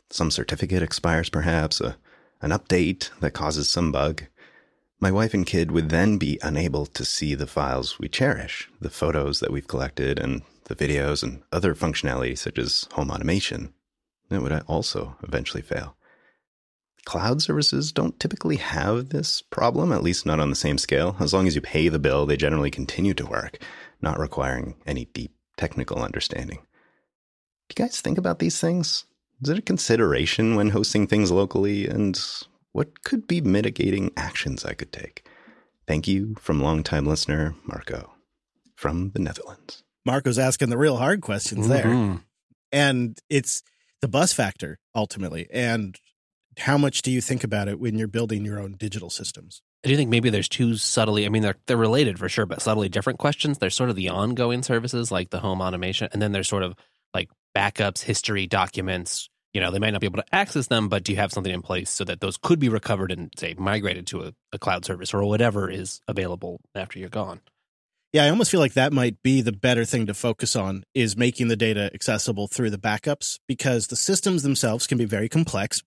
some certificate expires perhaps, an update that causes some bug. My wife and kid would then be unable to see the files we cherish, the photos that we've collected and the videos and other functionality such as home automation. It would also eventually fail. Cloud services don't typically have this problem, at least not on the same scale. As long as you pay the bill, they generally continue to work, not requiring any deep technical understanding. Do you guys think about these things? Is it a consideration when hosting things locally? And what could be mitigating actions I could take? Thank you from longtime listener Marco from the Netherlands. Marco's asking the real hard questions there. And it's the buzz factor, ultimately. And how much do you think about it when you're building your own digital systems? I do think maybe there's two subtly, I mean, they're related for sure, but subtly different questions. There's sort of the ongoing services like the home automation, and then there's sort of like backups, history, documents. You know, they might not be able to access them, but do you have something in place so that those could be recovered and, say, migrated to a cloud service or whatever is available after you're gone? Yeah, I almost feel like that might be the better thing to focus on, is making the data accessible through the backups, because the systems themselves can be very complex.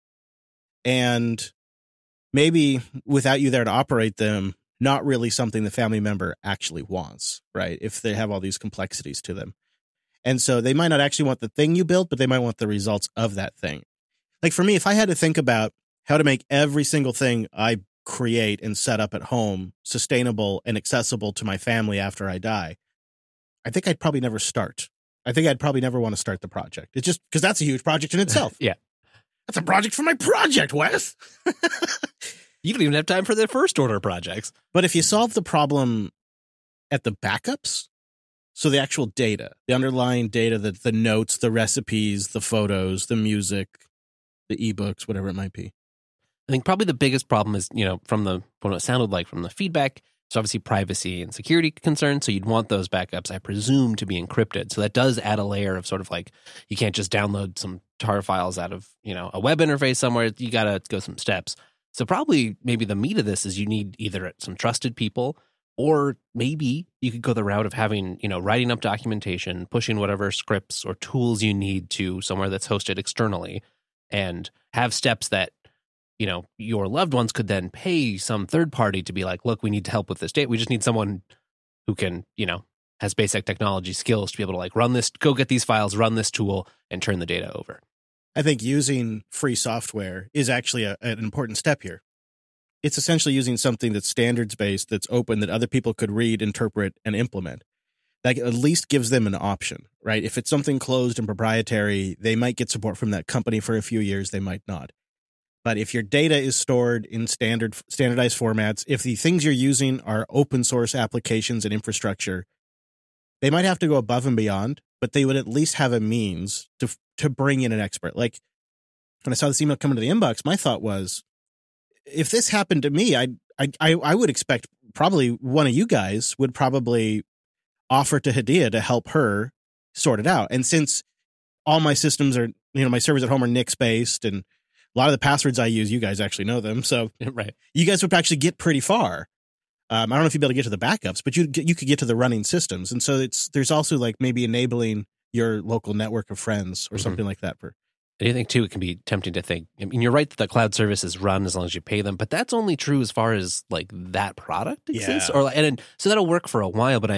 And maybe without you there to operate them, not really something the family member actually wants, right? If they have all these complexities to them. And so they might not actually want the thing you built, but they might want the results of that thing. Like for me, if I had to think about how to make every single thing I create and set up at home sustainable and accessible to my family after I die, I think I'd probably never start. I think I'd probably never want to start the project. It's just because that's a huge project in itself. Yeah. That's a project for my project, Wes. You don't even have time for the first order projects. But if you solve the problem at the backups, so the actual data, the underlying data, the notes, the recipes, the photos, the music, the ebooks, whatever it might be. I think probably the biggest problem is, you know, from what it sounded like from the feedback, it's obviously privacy and security concerns. So you'd want those backups, I presume, to be encrypted. So that does add a layer of sort of like, you can't just download some tar files out of, you know, a web interface somewhere. You got to go some steps. So probably maybe the meat of this is you need either some trusted people, or maybe you could go the route of having, you know, writing up documentation, pushing whatever scripts or tools you need to somewhere that's hosted externally, and have steps that, you know, your loved ones could then pay some third party to be like, look, we need help with this data. We just need someone who can, you know, has basic technology skills to be able to like run this, go get these files, run this tool, and turn the data over. I think using free software is actually an important step here. It's essentially using something that's standards-based, that's open, that other people could read, interpret, and implement. That at least gives them an option, right? If it's something closed and proprietary, they might get support from that company for a few years, they might not. But if your data is stored in standardized formats, if the things you're using are open source applications and infrastructure, they might have to go above and beyond, but they would at least have a means to bring in an expert. Like when I saw this email come into the inbox, my thought was, if this happened to me, I would expect probably one of you guys would probably offer to Hadia to help her sort it out. And since all my systems are, you know, my servers at home are Nix based, and a lot of the passwords I use, you guys actually know them. So right. You guys would actually get pretty far. I don't know if you'd be able to get to the backups, but you could get to the running systems. And so there's also like maybe enabling your local network of friends or something like that. I do think, too, it can be tempting to think, I mean, you're right that the cloud services run as long as you pay them, but that's only true as far as like that product exists. Yeah. So that'll work for a while, but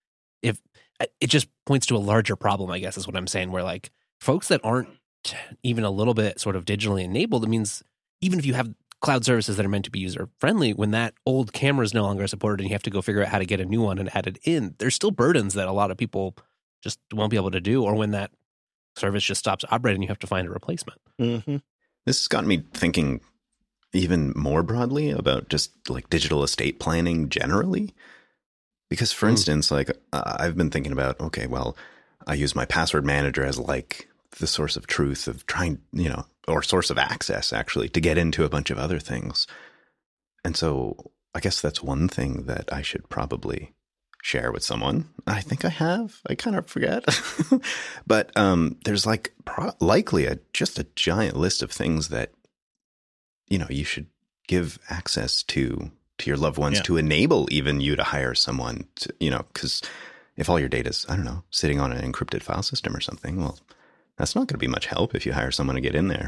it just points to a larger problem, I guess, is what I'm saying, where like folks that aren't even a little bit sort of digitally enabled, it means even if you have cloud services that are meant to be user friendly, when that old camera is no longer supported and you have to go figure out how to get a new one and add it in, there's still burdens that a lot of people just won't be able to do, or when that service just stops operating, you have to find a replacement. Mm-hmm. This has gotten me thinking even more broadly about just like digital estate planning generally. Because for instance, like I've been thinking about, okay, well, I use my password manager as like the source of truth of trying, you know, or source of access actually to get into a bunch of other things. And so I guess that's one thing that I should probably share with someone. I think I have. I kind of forget. But there's like likely just a giant list of things that, you know, you should give access to your loved ones to enable even you to hire someone to, you know, because if all your data's, I don't know, sitting on an encrypted file system or something, well, that's not going to be much help if you hire someone to get in there.